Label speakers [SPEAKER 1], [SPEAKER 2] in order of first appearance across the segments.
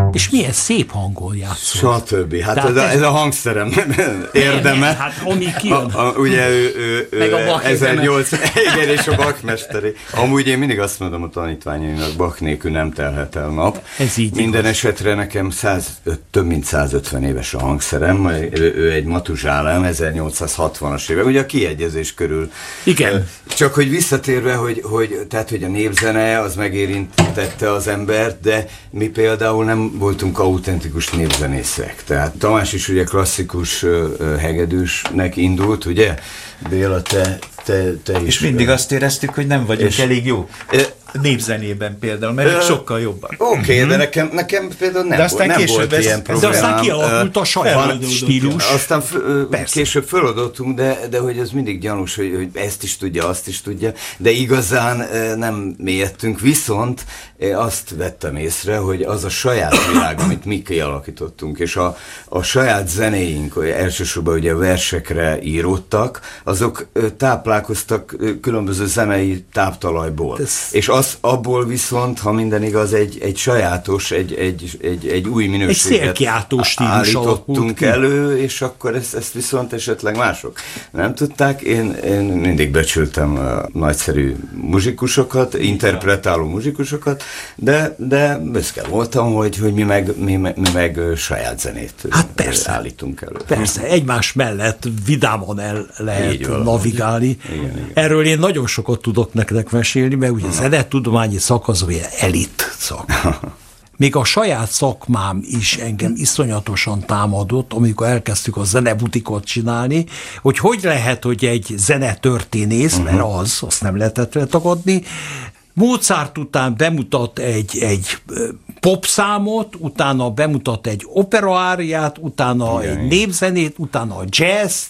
[SPEAKER 1] És milyen szép hangon játszol.
[SPEAKER 2] Stb. Hát ez a hangszerem érdeme.
[SPEAKER 1] Hát ami kijön.
[SPEAKER 2] Ugye ő
[SPEAKER 1] meg a Bach
[SPEAKER 2] 1800, igen, és a Bach mesteri. Amúgy én mindig azt mondom a tanítványainak, Bach nélkül nem telhet el nap.
[SPEAKER 1] Ez így
[SPEAKER 2] minden esetre nekem több mint 150 éves a hangszerem. Ő egy Matuzsálem, 1860-as évek, ugye a kiegyezés körül.
[SPEAKER 1] Igen.
[SPEAKER 2] Csak hogy visszatérve, hogy a népzene az megérintette az embert, de mi például nem voltunk autentikus népzenészek. Tehát Tamás is ugye klasszikus hegedűsnek indult, ugye? Béla, te is.
[SPEAKER 3] És mindig azt éreztük, hogy nem vagyunk elég jó. Népzenében például, mert sokkal jobban.
[SPEAKER 2] Oké, de nekem például nem volt ilyen problémám.
[SPEAKER 1] De aztán kialakult a saját stílus.
[SPEAKER 2] Aztán később föladottunk, de hogy az mindig gyanús, hogy ezt is tudja, azt is tudja, de igazán nem mélyedtünk, viszont azt vettem észre, hogy az a saját világ, amit mi kialakítottunk, és a saját zenéink, elsősorban ugye versekre íródtak, azok táplálkoztak különböző zenei táptalajból. És abból viszont, ha minden igaz, egy sajátos, egy új minőséget állítottunk elő, és akkor ezt viszont esetleg mások nem tudták. Én mindig becsültem a nagyszerű muzsikusokat, interpretáló muzsikusokat, de büszke voltam, hogy mi meg saját zenét állítunk elő.
[SPEAKER 1] Persze, egymás mellett vidáman el lehet navigálni. Igen. Erről én nagyon sokat tudok nektek mesélni, mert ugye zenetudományi szak az olyan elit szak. Még a saját szakmám is engem iszonyatosan támadott, amikor elkezdtük a zenebutikot csinálni, hogy lehet, hogy egy zenetörténész, mert azt nem lehetett tagadni, Mozart után bemutat egy popszámot, utána bemutat egy operaáriát, utána egy népzenét, utána a jazz.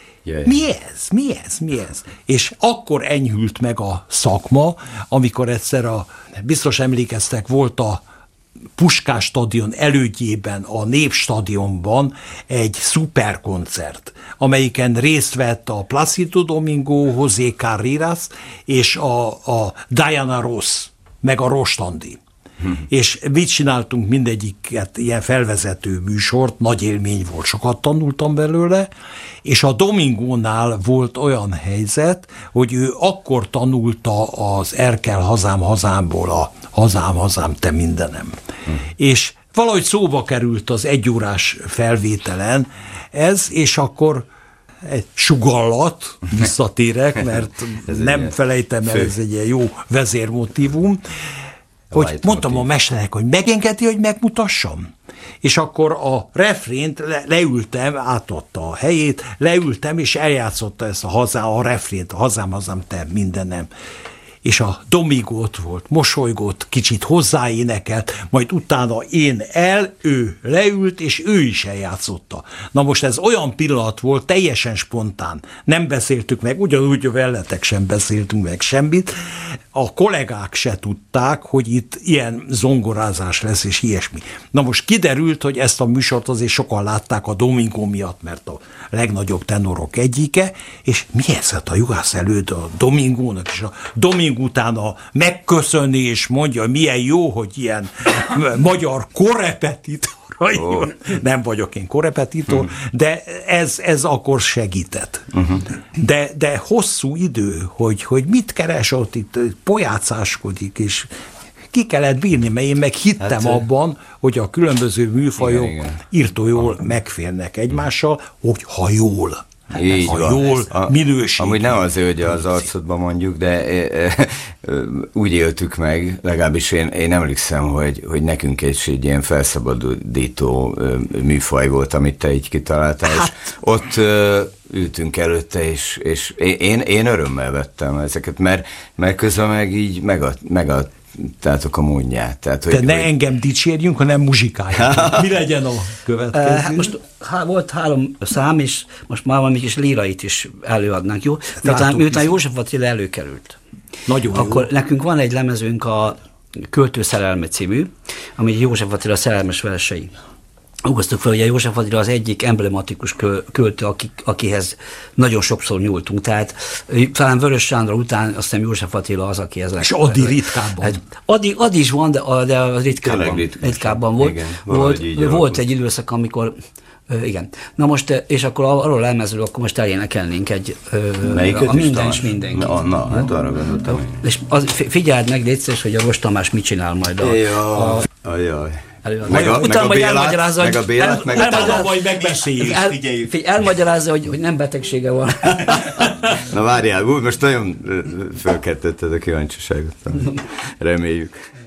[SPEAKER 1] Mi ez? És akkor enyhült meg a szakma, amikor egyszer biztos emlékeztek, volt a Puskás stadion elődjében, a Népstadionban egy szuperkoncert, amelyiken részt vett a Plácido Domingo, José Carreras és a Diana Ross, meg a Rostandi. És mit csináltunk mindegyiket, ilyen felvezető műsort, nagy élmény volt, sokat tanultam belőle, és a Domingónál volt olyan helyzet, hogy ő akkor tanulta az Erkel hazám hazámból a hazám, te mindenem. És valahogy szóba került az egyórás felvételen ez, és akkor egy sugallat, visszatérek, mert nem felejtem el, ez egy ilyen jó vezérmotívum, hogy mondtam a mesternek, hogy megengedi, hogy megmutassam. És akkor a refrént leültem, átadta a helyét, leültem, és eljátszotta ezt a refrént, a hazám, te mindenem. És a Domingo ott volt, mosolygott, kicsit hozzáénekelt, majd utána ő leült, és ő is eljátszotta. Na most ez olyan pillanat volt, teljesen spontán. Nem beszéltük meg, ugyanúgy, hogy veletek sem beszéltünk meg semmit. A kollégák se tudták, hogy itt ilyen zongorázás lesz, és ilyesmi. Na most kiderült, hogy ezt a műsort azért sokan látták a Domingo miatt, mert a legnagyobb tenorok egyike, és mi ez a juhász előtt a Domingónak, és a Domingo utána megköszönni, és mondja, milyen jó, hogy ilyen magyar korrepetitor. Nem vagyok én korrepetitor, de ez akkor segített. De hosszú idő, hogy mit keres ott itt, pojácáskodik, és ki kellett bírni, mert én meg hittem abban, hogy a különböző műfajok írtó jól megférnek egymással, hogy jól.
[SPEAKER 2] Így
[SPEAKER 1] ha jól, minőség.
[SPEAKER 2] Amúgy nem azért, hogy az arcodban mondjuk, de úgy éltük meg, legalábbis én emlékszem, hogy nekünk egy ilyen felszabadító műfaj volt, amit te így kitaláltál, és ott ültünk előtte, és én örömmel vettem ezeket, mert közben meg így megadtátok a módját. Tehát,
[SPEAKER 1] hogy ne engem dicsérjünk, hanem muzsikáljunk. Mi legyen a következő?
[SPEAKER 4] Most volt 3 szám, és most már valami kis lírait is előadnánk, jó? Miután József Attila előkerült.
[SPEAKER 1] Nagyon
[SPEAKER 4] akkor
[SPEAKER 1] jó.
[SPEAKER 4] Nekünk van egy lemezünk, a Költő szerelme című, ami József Attila szerelmes versei. Augasztuk fel, hogy a József Attila az egyik emblematikus költő, akihez nagyon sokszor nyúltunk. Tehát talán Vörös Sándor után azt hiszem József Attila az, akihez
[SPEAKER 1] és Ady ritkábban.
[SPEAKER 4] Ady is van, de a ritkábban volt.
[SPEAKER 2] Igen,
[SPEAKER 4] volt egy időszak, amikor igen. Na most, és akkor arról lemezről, akkor most elénekelnénk egy a Minden és Mindenki.
[SPEAKER 2] Hát arra gondoltam.
[SPEAKER 4] És figyeld meg, légy szíves, hogy a Ross Tamás mit csinál majd
[SPEAKER 2] Jaj.
[SPEAKER 4] Meg a
[SPEAKER 2] Bélát,
[SPEAKER 1] majd megbeszéljük.
[SPEAKER 4] Elmagyarázza, hogy nem betegsége van.
[SPEAKER 2] Na várjál, most nagyon fölkeltetted a kíváncsiságot. Reméljük.